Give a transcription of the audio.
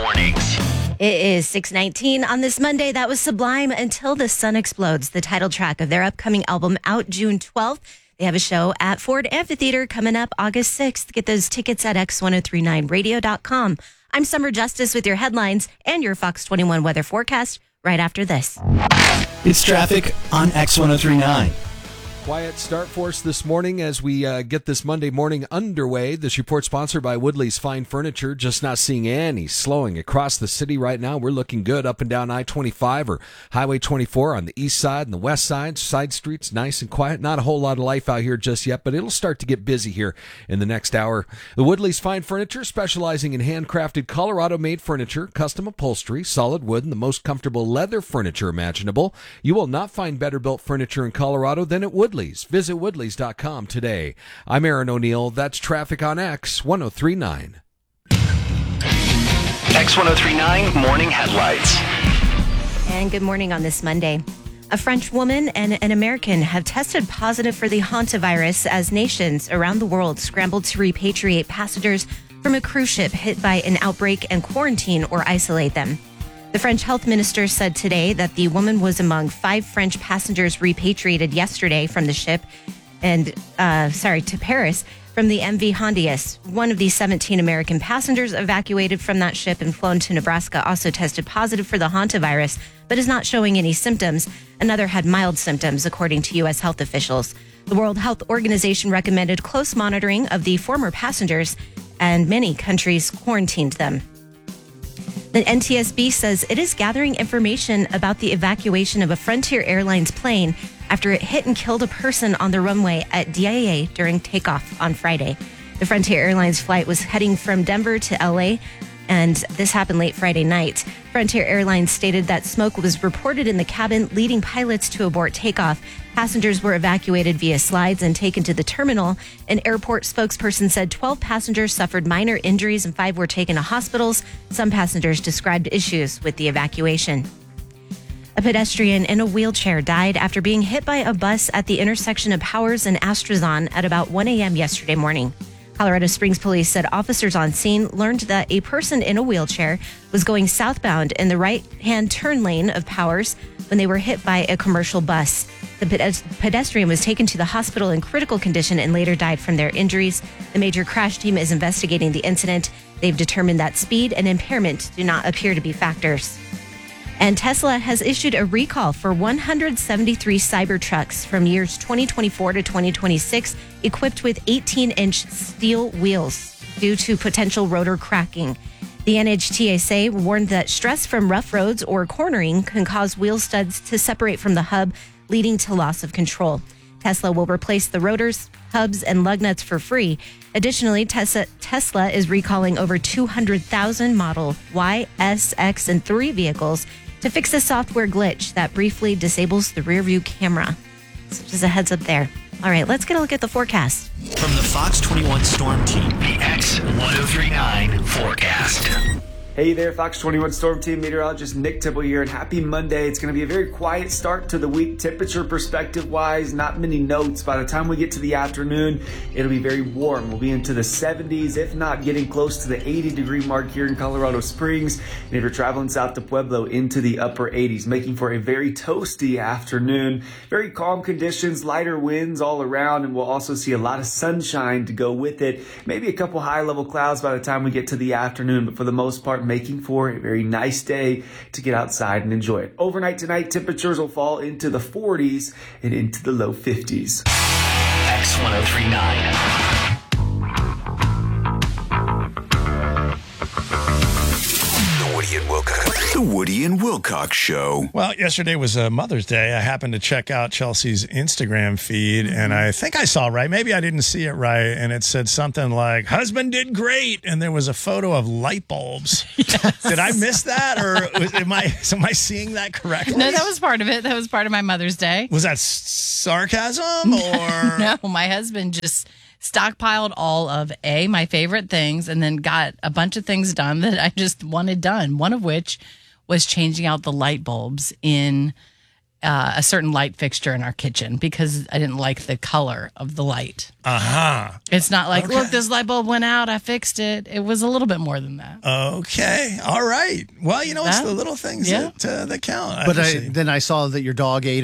mornings. It is 6:19 on this Monday. That was Sublime, Until the Sun Explodes, the title track of their upcoming album out June 12th. They have a show at Ford Amphitheater coming up August 6th. Get those tickets at x1039radio.com. I'm Summer Justice with your headlines and your Fox 21 weather forecast right after this. It's traffic on X1039. Quiet start for us this morning as we get this Monday morning underway. This report sponsored by Woodley's Fine Furniture. Just not seeing any slowing across the city right now. We're looking good up and down I-25 or Highway 24 on the east side and the west side. Side streets nice and quiet. Not a whole lot of life out here just yet, but it'll start to get busy here in the next hour. The Woodley's Fine Furniture, specializing in handcrafted Colorado-made furniture, custom upholstery, solid wood, and the most comfortable leather furniture imaginable. You will not find better built furniture in Colorado than at Woodley's. Visit Woodleys.com today. I'm Aaron O'Neill. That's traffic on X1039. X1039 Morning Headlights. And good morning on this Monday. A French woman and an American have tested positive for the hantavirus as nations around the world scrambled to repatriate passengers from a cruise ship hit by an outbreak and quarantine or isolate them. The French health minister said today that the woman was among 5 French passengers repatriated yesterday from the ship to Paris from the MV Hondius. One of the 17 American passengers evacuated from that ship and flown to Nebraska also tested positive for the hantavirus, but is not showing any symptoms. Another had mild symptoms, according to U.S. health officials. The World Health Organization recommended close monitoring of the former passengers, and many countries quarantined them. The NTSB says it is gathering information about the evacuation of a Frontier Airlines plane after it hit and killed a person on the runway at DIA during takeoff on Friday. The Frontier Airlines flight was heading from Denver to LA, and this happened late Friday night. Frontier Airlines stated that smoke was reported in the cabin, leading pilots to abort takeoff. Passengers were evacuated via slides and taken to the terminal. An airport spokesperson said 12 passengers suffered minor injuries and 5 were taken to hospitals. Some passengers described issues with the evacuation. A pedestrian in a wheelchair died after being hit by a bus at the intersection of Powers and Astrazon at about 1 a.m. yesterday morning. Colorado Springs police said officers on scene learned that a person in a wheelchair was going southbound in the right-hand turn lane of Powers when they were hit by a commercial bus. The pedestrian was taken to the hospital in critical condition and later died from their injuries. The major crash team is investigating the incident. They've determined that speed and impairment do not appear to be factors. And Tesla has issued a recall for 173 Cybertrucks from years 2024 to 2026 equipped with 18-inch steel wheels due to potential rotor cracking. The NHTSA warned that stress from rough roads or cornering can cause wheel studs to separate from the hub, leading to loss of control. Tesla will replace the rotors, hubs, and lug nuts for free. Additionally, Tesla is recalling over 200,000 Model Y, S, X, and 3 vehicles to fix a software glitch that briefly disables the rearview camera. So just a heads up there. All right, let's get a look at the forecast. From the Fox 21 Storm Team. The X1039 forecast. Hey there, Fox 21 Storm Team meteorologist Nick Tibble here, and happy Monday. It's going to be a very quiet start to the week, temperature perspective-wise, not many notes. By the time we get to the afternoon, it'll be very warm. We'll be into the 70s, if not getting close to the 80-degree mark here in Colorado Springs. And if you're traveling south to Pueblo, into the upper 80s, making for a very toasty afternoon. Very calm conditions, lighter winds all around, and we'll also see a lot of sunshine to go with it. Maybe a couple high-level clouds by the time we get to the afternoon, but for the most part, making for a very nice day to get outside and enjoy it. Overnight tonight, temperatures will fall into the 40s and into the low 50s. X1039. The Woody and Wilcox Show. Well, yesterday was Mother's Day. I happened to check out Chelsea's Instagram feed, and I think I saw right. Maybe I didn't see it right, and it said something like, "Husband did great," and there was a photo of light bulbs. Yes. Did I miss that, or am I seeing that correctly? No, that was part of it. That was part of my Mother's Day. Was that sarcasm, or no? My husband just stockpiled all of my favorite things, and then got a bunch of things done that I just wanted done. One of which was changing out the light bulbs in a certain light fixture in our kitchen because I didn't like the color of the light. It's not like, look, this light bulb went out, I fixed it. It was a little bit more than that. Okay. All right. Well, it's the little things that count. But then I saw that your dog ate